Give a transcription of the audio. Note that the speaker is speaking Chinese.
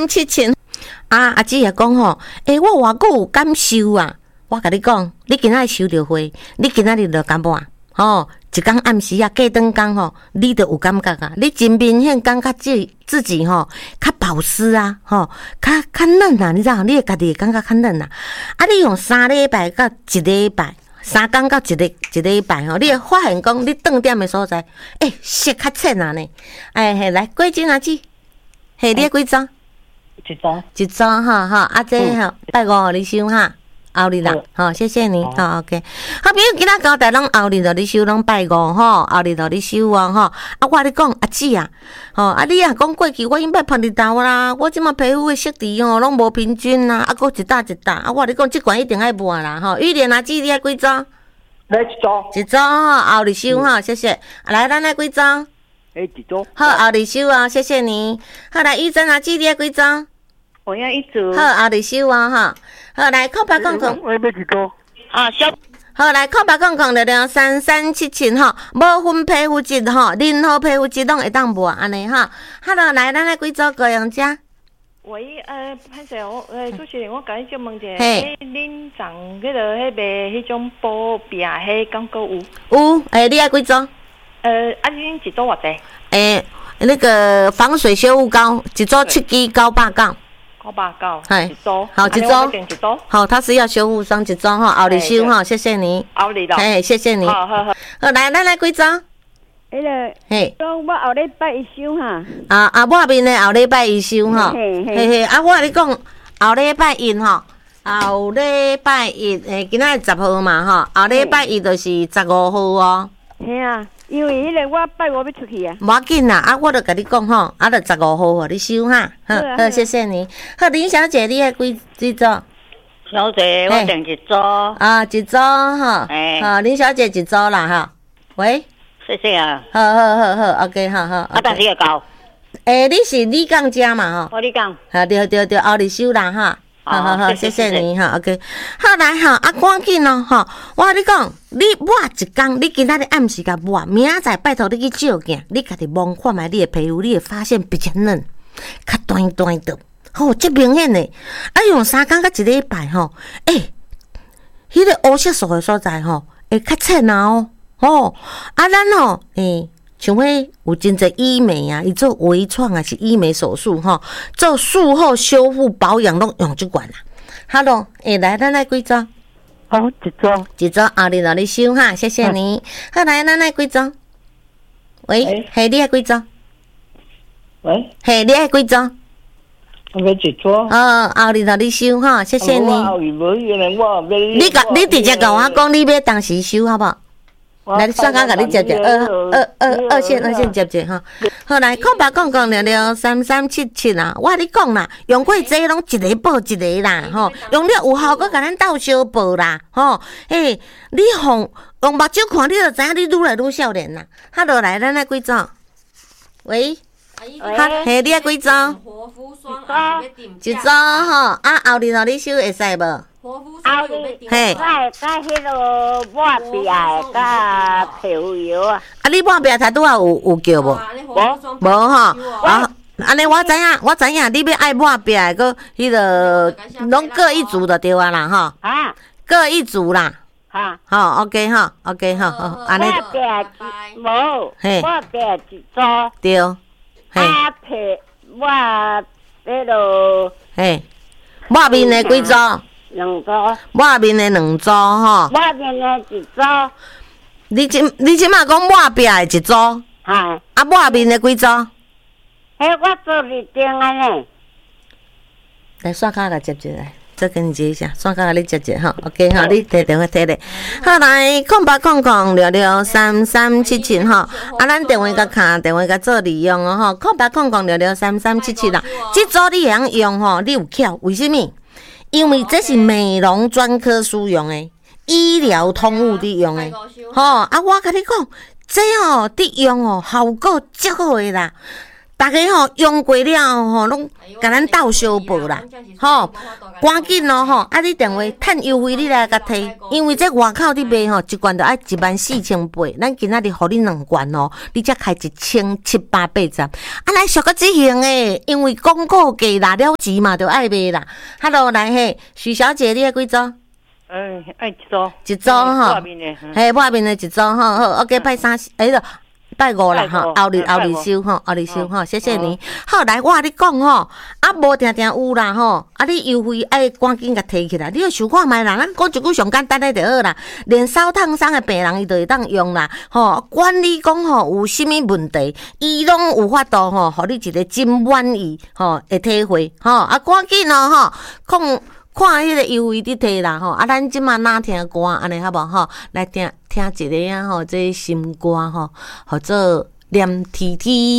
3377阿姊也讲吼，我偌久有感受啊！我甲你讲，你今仔收到花，你今仔日就感冒吼，一工暗时啊，过顿工吼，你就有感觉啊，你真明显感觉自己吼较保湿啊，吼较嫩啊，你知道？你会家己会感觉较嫩啊。啊，你用3礼拜到1礼拜，3天到一礼拜吼，你会发现讲你顿点的所在，色较浅啊呢。来过钟阿姊，你几张？一张哈，这吼拜五互你收哈。后日啦，好，谢谢你，好 ，OK。好，朋友，今仔交代拢后日就你收，拢拜五吼，后日就你收哦吼。我咧讲阿姊啊，你啊讲过去我因捌晒日头啦，我即马皮肤的色值拢无平均啦，搁一搭，我咧讲即款一定爱抹啦吼。玉莲阿姊，你爱几张？ 来一张吼，后日收吼，谢谢。来，咱来几张？ 一张。 好，后日收啊，谢谢你。好，来玉珍阿姊，你爱几张？ 我要一组。 好，后日收啊哈。好，来空白空空。 我要几张？ 小。 好，来空白空空3377吼，无分皮肤质吼，任何皮肤质拢会当抹安尼哈。好了，来，咱来几组高阳家。 喂，歹势，主持人，我甲你借问者，恁长迄个迄卖迄种保庇迄敢搁有？ 有，你爱几组？ 恁一组偌济？ 那个防水修护膏，一组7支990。 990，一组， 好，一组，好，它是要修护霜一组哈，后日收哈，谢谢你， 后日咯， 谢谢你，好，来，咱来几组？ 迄个，讲我后礼拜一收哈， 抹面的后礼拜一收哈，我跟你讲，后礼拜一吼，后礼拜一，今仔10号嘛吼，后礼拜一就是15号哦， 嘿啊。因为迄个我拜五要出去啊， 无要紧啦，我就甲你讲吼，就15号互你收哈，好，谢谢你。好，林小姐，你爱几组？ 小姐，我订一组。 一组哈，好，林小姐一组啦哈。喂， 谢谢啊。 好 ，OK， 好。 但是会到。 你是李港家嘛吼？ 我李港。 好，对，后日收啦哈。好，谢谢你哈 ，OK。好来哈，赶紧哦哈，我跟你讲，你抹一工，你今仔日暗时甲抹，明仔载拜托你去照镜，你家己摸看觅你的皮肤，你会发现比较嫩，较端的，吼，这明显的。用3天到1礼拜吼，迄个黑色素的所在吼，会较浅啊哦，咱吼，像迄有真侪医美啊，伊做微创啊，是医美手术吼，做术后修复保养拢用即款啦。好咯，来，咱来几组？ 好，一组， 后日就你收哈，谢谢你。好，来，咱来几组？喂，你爱几组？ 喂， 你爱几组？ 我要一组。 后日就你收哈，谢谢你。你直接甲我讲，你要当时收好不好？来，算甲你接二线接哈。好来，空白空3377啦，我跟你讲啦，用过这拢一个报一个啦，吼，用了有效，搁甲咱斗相报啦，吼，你用目睭看，你就知影你愈来愈少年啦。好落来，咱来几组？喂，你爱几组？ 活肤霜一组吼，后日你收会使无？ 活肤霜有要订。 甲迄个抹鼻甲皮肤油啊。 你抹鼻才拄好有叫无？无吼。安尼我知影，你要爱抹鼻个，搁迄个拢各一组就对啊啦吼。各一组啦。好 ，OK 哈 ，OK 哈，安尼。 抹鼻无，抹鼻一组。 对。 皮抹迄落。 抹面的几组 ？2组。 抹面的2组吼。 抹面的1组。 你即马讲抹鼻的1组？抹面的几组？ 我做2张安尼。 来，刷卡来接来。再跟你接一下，双卡你接哈 ，OK 哈，你摕电话摕咧。好来，0800663377哈，咱电话甲卡，电话甲做利用哦吼，0800663377啦。这组你会晓用吼，你有巧，为什么？因为这是美容专科使用的，医疗通物伫用的，吼我甲你讲，这吼伫用哦，效果足好的啦。 大家吼用过了吼，拢甲咱斗相报啦，吼，赶紧咯吼，啊你电话趁优惠你来甲摕，因为这外口你卖吼一罐就爱14800，咱今仔日互你2罐哦，你才开1780，啊来俗个执行诶，因为广告价拿了钱嘛，就爱卖啦。Hello， 来嘿，徐小姐，你爱几组？ 爱一组， 一组吼，嘿，外面的一组吼，好 ，OK， 拜三，拜五啦吼，后日收吼，后日收吼，谢谢你。好，来我甲你讲吼，啊无定定有啦吼，啊你优惠爱赶紧甲摕起来，你要想看觅啦，咱讲一句上简单的就好啦。连烧烫伤的病人伊就会当用啦，吼，管你讲吼有啥物问题，伊拢有法度吼，互你一个真满意吼的体会吼，啊赶紧咯吼，看迄个优惠伫摕啦吼，啊咱即马哪听歌安尼好无吼，来听一个啊吼，这心歌吼，或者念 TT。